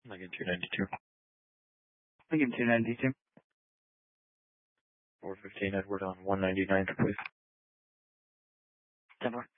Lincoln 292. Lincoln 292. 415 Edward on 199th, please. 10-4.